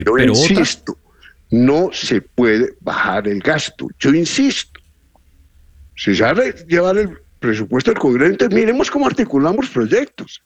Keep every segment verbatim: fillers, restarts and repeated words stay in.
Yo Pero otra, insisto, no se puede bajar el gasto. Yo insisto. Si se va a llevar el presupuesto al Congreso, entonces miremos cómo articulamos proyectos.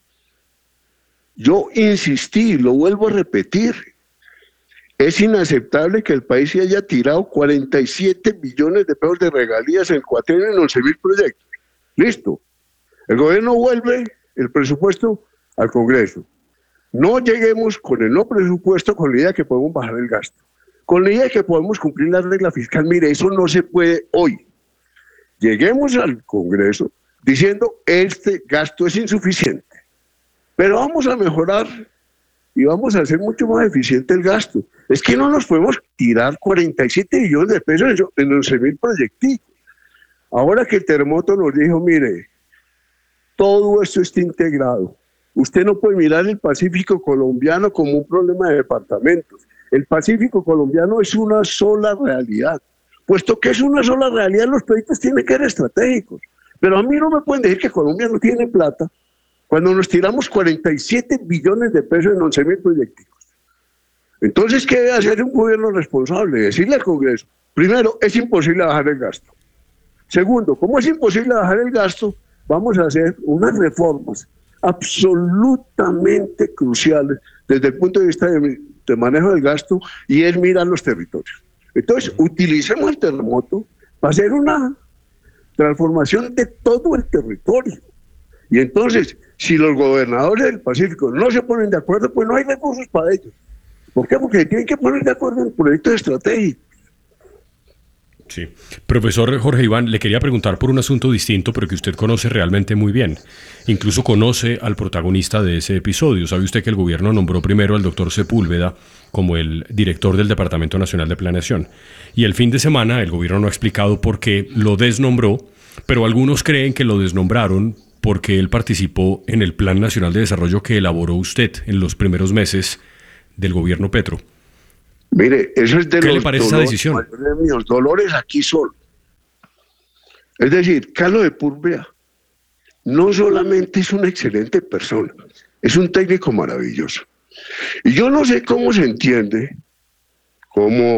Yo insistí, lo vuelvo a repetir. Es inaceptable que el país se haya tirado cuarenta y siete millones de pesos de regalías en el cuatrienio en once mil proyectos. Listo. El gobierno vuelve el presupuesto al Congreso. No lleguemos con el no presupuesto con la idea de que podemos bajar el gasto. Con la idea de que podemos cumplir la regla fiscal. Mire, eso no se puede hoy. Lleguemos al Congreso diciendo este gasto es insuficiente, pero vamos a mejorar y vamos a hacer mucho más eficiente el gasto. Es que no nos podemos tirar cuarenta y siete millones de pesos en once mil proyecticos. Ahora que el terremoto nos dijo, mire, todo esto está integrado. Usted no puede mirar el Pacífico colombiano como un problema de departamentos. El Pacífico colombiano es una sola realidad. Puesto que es una sola realidad, los proyectos tienen que ser estratégicos. Pero a mí no me pueden decir que Colombia no tiene plata cuando nos tiramos cuarenta y siete billones de pesos en once mil proyectos. Entonces, ¿qué debe hacer un gobierno responsable? Decirle al Congreso, primero, es imposible bajar el gasto. Segundo, como es imposible bajar el gasto, vamos a hacer unas reformas absolutamente cruciales desde el punto de vista de, de manejo del gasto, y es mirar los territorios. Entonces, utilicemos el terremoto para hacer una transformación de todo el territorio. Y entonces, si los gobernadores del Pacífico no se ponen de acuerdo, pues no hay recursos para ellos. ¿Por qué? Porque tienen que poner de acuerdo en proyectos estratégicos. sí. Profesor Jorge Iván, le quería preguntar por un asunto distinto, pero que usted conoce realmente muy bien. Incluso conoce al protagonista de ese episodio. ¿Sabe usted que el gobierno nombró primero al doctor Sepúlveda como el director del Departamento Nacional de Planeación? Y el fin de semana el gobierno no ha explicado por qué lo desnombró, pero algunos creen que lo desnombraron porque él participó en el Plan Nacional de Desarrollo que elaboró usted en los primeros meses del gobierno Petro. Mire, eso es de ¿Qué los le parece esa decisión? dolores míos, dolores aquí solo. Es decir, Carlos Sepúlveda no solamente es una excelente persona, es un técnico maravilloso. Y yo no sé cómo se entiende como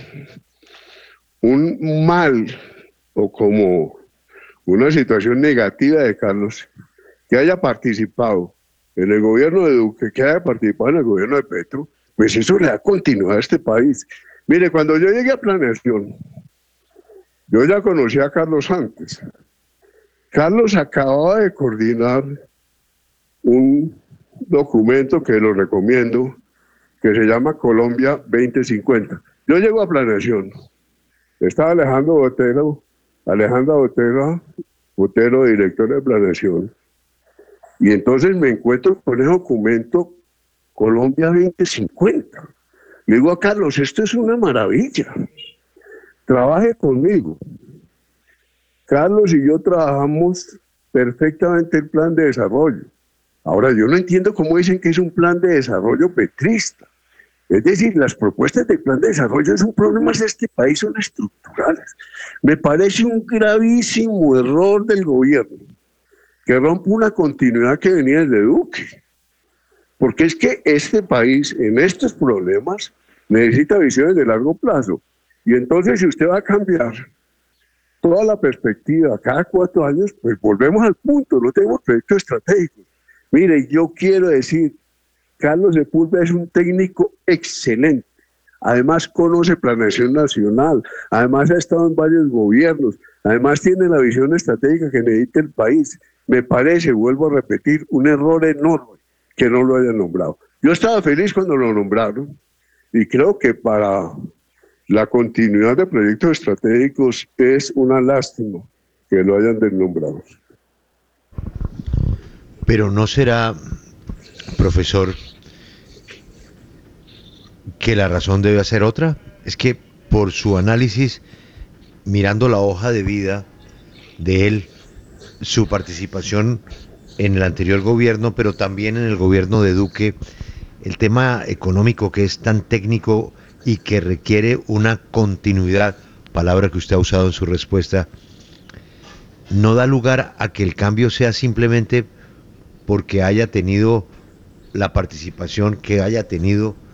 un mal o como una situación negativa de Carlos que haya participado en el gobierno de Duque, que haya participado en el gobierno de Petro. Pues eso le da continuidad a este país. Mire, cuando yo llegué a Planeación, yo ya conocía a Carlos antes. Carlos acababa de coordinar un documento que lo recomiendo, que se llama Colombia veinte cincuenta. Yo llego a Planeación. Estaba Alejandro Botero, Alejandra Botero, Botero, director de Planeación. Y entonces me encuentro con ese documento Colombia veinte cincuenta. Le digo a Carlos, esto es una maravilla. Trabaje conmigo. Carlos y yo trabajamos perfectamente el plan de desarrollo. Ahora, yo no entiendo cómo dicen que es un plan de desarrollo petrista. Es decir, las propuestas del plan de desarrollo son problemas de este país, son estructurales. Me parece un gravísimo error del gobierno que rompe una continuidad que venía desde Duque. Porque es que este país, en estos problemas, necesita visiones de largo plazo. Y entonces, si usted va a cambiar toda la perspectiva cada cuatro años, pues volvemos al punto, no tenemos proyectos estratégicos. Mire, yo quiero decir, Carlos Sepúlveda es un técnico excelente. Además, conoce planeación nacional, además ha estado en varios gobiernos, además tiene la visión estratégica que necesita el país. Me parece, vuelvo a repetir, un error enorme que no lo hayan nombrado. Yo estaba feliz cuando lo nombraron y creo que para la continuidad de proyectos estratégicos es una lástima que lo hayan desnombrado. Pero ¿no será, profesor, que la razón debe ser otra? Es que por su análisis, mirando la hoja de vida de él, su participación en el anterior gobierno, pero también en el gobierno de Duque, el tema económico que es tan técnico y que requiere una continuidad, palabra que usted ha usado en su respuesta, no da lugar a que el cambio sea simplemente porque haya tenido la participación que haya tenido